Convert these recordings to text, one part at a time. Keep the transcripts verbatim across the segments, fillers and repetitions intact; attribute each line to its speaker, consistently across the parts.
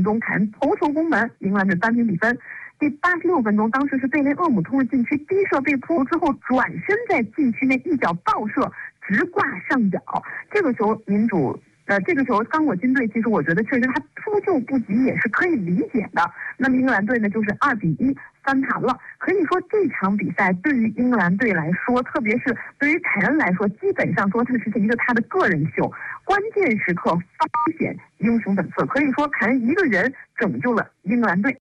Speaker 1: 钟，凯恩头球攻门，英格兰队扳平比分。第八十六分钟，当时是贝雷厄姆突入禁区，低射被扑之后转身在禁区内一脚爆射，直挂上角。这个球民主。呃，这个球刚果金队其实我觉得确实他突救不及也是可以理解的。那么英格兰队呢就是二比一翻盘了。可以说这场比赛对于英格兰队来说，特别是对于凯恩来说，基本上说这是一个他的个人秀，关键时刻发显英雄本色。可以说凯恩一个人拯救了英格兰队。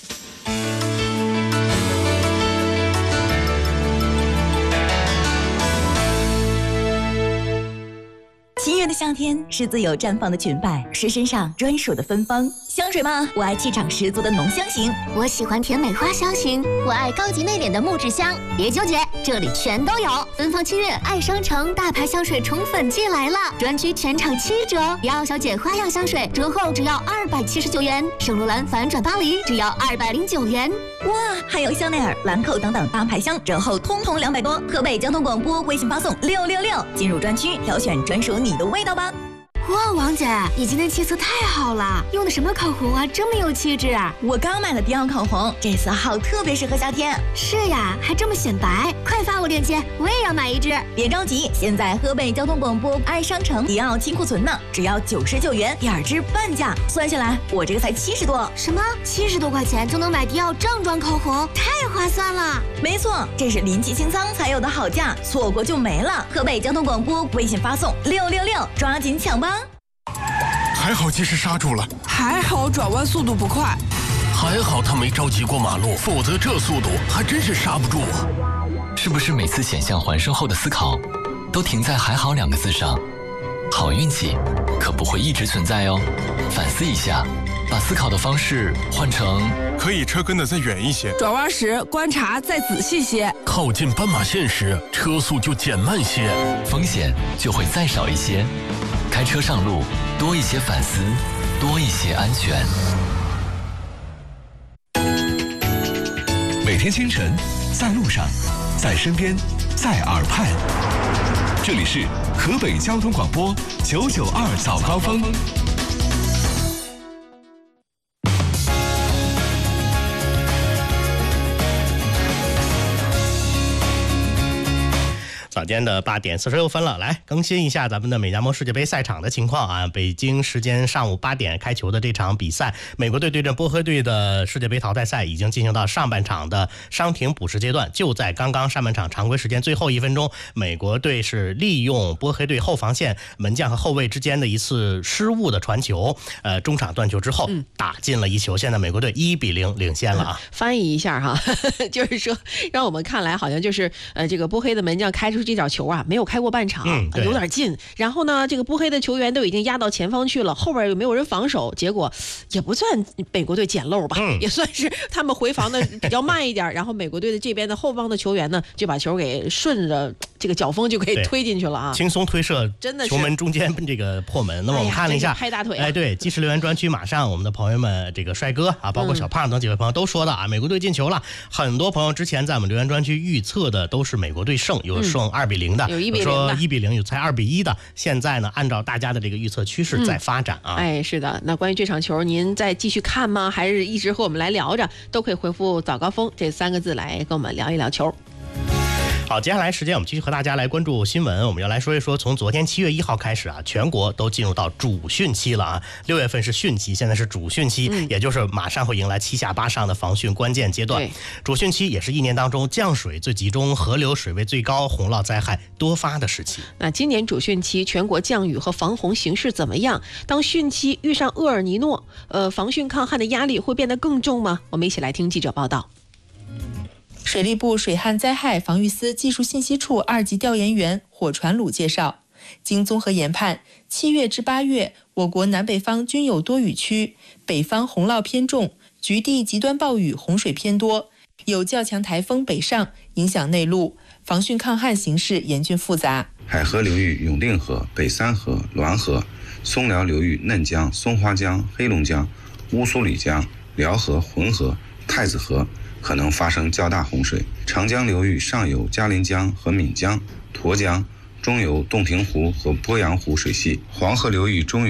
Speaker 2: 七月的夏天是自由绽放的裙摆，是身上专属的芬芳。香水吗？我爱气场十足的浓香型，
Speaker 3: 我喜欢甜美花香型，我爱高级内敛的木质香。别纠结，这里全都有。芬芳七月爱商城大牌香水宠粉季来了，专区全场七折，迪奥小姐花样香水折后只要二百七十九元，圣罗兰反转巴黎只要二百零九元。
Speaker 2: 哇，还有香奈儿、兰蔻等等大牌香折后通通两百多。河北交通广播微信发送六六六，进入专区挑选专属你的味道吧。
Speaker 3: 哇，王姐，你今天气色太好了，用的什么口红啊，这么有气质啊！
Speaker 2: 我刚买了迪奥口红，这色号特别适合夏天。
Speaker 3: 是呀，还这么显白，快发我链接，我也要买一支。
Speaker 2: 别着急，现在河北交通广播爱商城迪奥清库存呢，只要九十九元，第二支半价，算下来我这个才七十多。
Speaker 3: 什么？七十多块钱就能买迪奥正装口红，太划算了！
Speaker 2: 没错，这是临期清仓才有的好价，错过就没了。河北交通广播微信发送六六六，抓紧抢吧！
Speaker 4: 还好及时刹住了，
Speaker 5: 还好转弯速度不快，
Speaker 4: 还好他没着急过马路，否则这速度还真是刹不住啊！
Speaker 6: 是不是每次险象环生后的思考，都停在“还好”两个字上？好运气可不会一直存在哦，反思一下，把思考的方式换成
Speaker 4: 可以车跟得再远一些，
Speaker 5: 转弯时观察再仔细些，
Speaker 4: 靠近斑马线时车速就减慢些，
Speaker 6: 风险就会再少一些。开车上路，多一些反思，多一些安全。
Speaker 7: 每天清晨，在路上，在身边，在耳畔。这里是河北交通广播九九二早高峰。
Speaker 8: 早间的八点四十六分了，来更新一下咱们的美加墨世界杯赛场的情况啊！北京时间上午八点开球的这场比赛，美国队对阵波黑队的世界杯淘汰赛已经进行到上半场的伤停补时阶段。就在刚刚上半场常规时间最后一分钟，美国队是利用波黑队后防线门将和后卫之间的一次失误的传球，呃，中场断球之后打进了一球。现在美国队一比零领先了啊！
Speaker 9: 翻译一下哈，就是说让我们看来好像就是呃，这个波黑的门将开出这脚球啊，没有开过半场，嗯、有点近。然后呢，这个波黑的球员都已经压到前方去了，后边又没有人防守，结果也不算美国队捡漏吧，嗯、也算是他们回防的比较慢一点。然后美国队的这边的后方的球员呢，就把球给顺着这个脚锋就可以推进去了啊，
Speaker 8: 轻松推射，
Speaker 9: 真的是
Speaker 8: 球门中间这个破门。那么我们看了一下，
Speaker 9: 哎、拍大腿、啊，
Speaker 8: 哎，对，即时留言专区马上我们的朋友们，这个帅哥啊，包括小胖等几位朋友都说了啊，美国队进球了。很多朋友之前在我们留言专区预测的都是美国队胜，有胜二比零的。
Speaker 9: 有一比零的，
Speaker 8: 说一比零，有猜二比一的。现在呢，按照大家的这个预测趋势在发展啊。
Speaker 9: 嗯、哎，是的。那关于这场球，您再继续看吗？还是一直和我们来聊着？都可以回复“早高峰”这三个字来跟我们聊一聊球。
Speaker 8: 好，接下来时间我们继续和大家来关注新闻。我们要来说一说，从昨天七月一号开始啊，全国都进入到主汛期了啊。六月份是汛期，现在是主汛期，嗯、也就是马上会迎来七下八上的防汛关键阶段。主汛期也是一年当中降水最集中、河流水位最高、洪涝灾害多发的时期。
Speaker 9: 那今年主汛期全国降雨和防洪形势怎么样？当汛期遇上厄尔尼诺，呃，防汛抗旱的压力会变得更重吗？我们一起来听记者报道。
Speaker 10: 水利部水旱灾害防御司技术信息处二级调研员火传鲁介绍，经综合研判，七月至八月，我国南北方均有多雨区，北方洪涝偏重，局地极端暴雨洪水偏多，有较强台风北上影响内陆，防汛抗旱形势严峻复杂。
Speaker 11: 海河流域永定河、北三河、滦河，松辽流域嫩江、松花江、黑龙江、乌苏里江、辽河、浑河、太子河可能发生较大洪水。长江流域上游嘉林江和岷江、沱江，中游洞庭湖和鄱阳湖水系，黄河流域中游